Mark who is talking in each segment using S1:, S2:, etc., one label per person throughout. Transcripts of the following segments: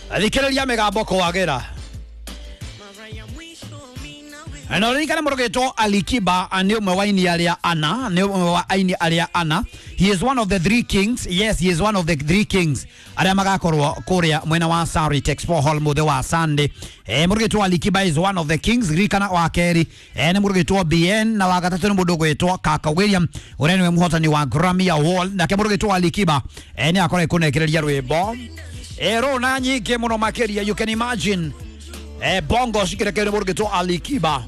S1: Thikiriria migambo kwagera. Na rĩngana mũrũgĩtwo Alikiba ni ũmwe wa aini arĩa ana, ni ũmwe wa aini arĩa ana. He is one of the three kings. Yes, he is one of the three kings. Arĩa magakorwo kũrĩa mwena wa Sarit Expo Hall mũthĩ wa Sunday. Mũrũgĩtwo Alikiba is one of the kings. Rikana wa kerĩ ni mũrũgĩtwo BN, na wa gatatũ ni mũndũ gwĩtwo Kaka William ũrĩa nĩwe mũhotani wa Grammy Award. Nake mũrũgĩtwo Alikiba ni akorwo kũnekereria rwĩmbo rũna nyingĩ mũno makĩria. You can imagine bongo cikirekere mũrũgĩtwo Alikiba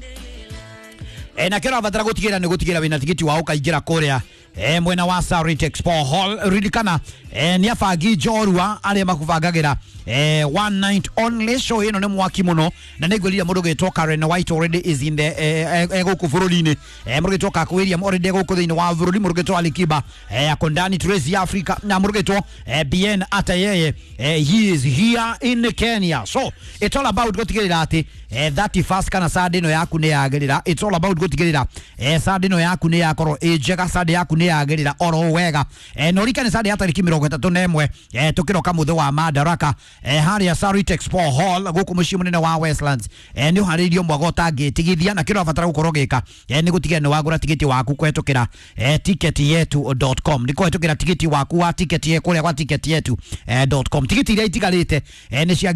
S1: na kĩra batara gũtigĩra nĩ gũtigĩra wĩna tigiti wa ũkaingĩra kũrĩa mwena wa Sarit Expo Hall. Ririkana ni abangi njorua arĩa makubangagĩra one night only show ĩno nĩ mwaki mũno, na nĩngwĩrire mũndũ gwĩtwo Karen White already is in the gũkũ bũrũri-inĩ. Mũndũ gwĩtwo Kaka William already gũkũ thĩinĩ wa bũrũri. Mũndũ gwĩtwo Alikiba akondani Tracy Africa, na mũndũ gwĩtwo BN ata yeye he is here in Kenya. So it's all about gũtigĩrĩra atĩ 31st kana Sunday ĩno yaku nĩ yagĩrĩra. It's all about gũtigĩrĩra Sunday ĩno yaku nĩ yakorwo njega, Sunday yaku nĩ yagĩrĩra oro wega. No rikane Sunday tarĩki 31 tũkĩroka mũthĩ wa Madaraka harĩa Sarit Expo Hall gũkũ mũciĩ mũnene wa Westlands. Nĩ ũharĩirio mwega ũtangĩtigithia, na kĩrĩa ũbatara gũkorwo gĩka nĩ gũtigĩrĩra nĩ wagũra tigiti waku kũhetũkĩra ticketyetu.com. nĩ kũhetũkĩra tigiti waku wa tiketi kũrĩa kwa ticketyetu.com. tigiti iria itigarĩte nĩ cia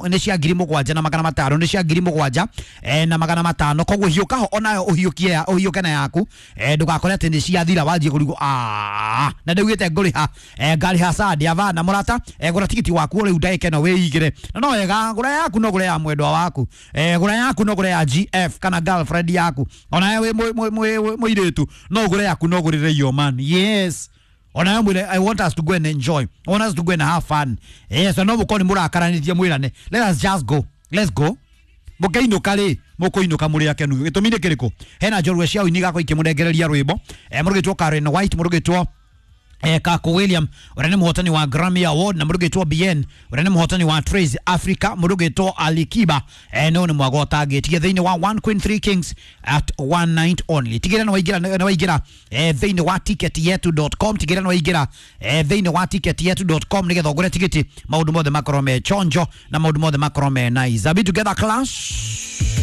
S1: 7,500, nĩ cia 7,500 koguo hiũkaho onayo ũhiũke na yaku ndũgakore atĩ nĩ ciathira wanjie kũrigwo na ndĩugĩte ngũrĩha ngarĩha Sunday avana mũrata gũra tigiti waku rĩu ndagĩka ĩno wĩigĩre. Na no wega gũra yaku, no gũra ya mwendwa waku, gũra yaku no gũra ya GF kana girlfriend yaku, ona we mũirĩtu no gũra yaku, no gũrĩre your man. Yes, ona mwĩre I want us to go and enjoy, I want us to go and have fun. Yes, no mũkoni mũrakaranĩtie mwĩrane let us just go, let's go. Mũkĩinũka rĩ mũkũinũka mũrĩ akenu. Gĩtũmi nĩ kĩrĩkũ? Hena njorua cia ũini gako ikĩmũnengereria rwĩmbo. Mũrũgĩtwo Karen White, mũrũgĩtwo Kaka William ũrĩa nĩ mũhotani wa Grammy Award, na mũrũgĩtwo BN ũrĩa nĩ mũhotani wa Trace Africa. Mũrũgĩtwo Alikiba no nĩ mwago target thĩinĩ wa One Queen Three Kings at one night only. Tigĩra na waingĩra thĩinĩ wa ticketyetu.com. tigĩra na waingĩra thĩinĩ wa ticketyetu.com nĩgetha ũgũre tigiti. Maũndũ mothe makorwo me chonjo na maũndũ mothe makorwo me nice. Are we together class?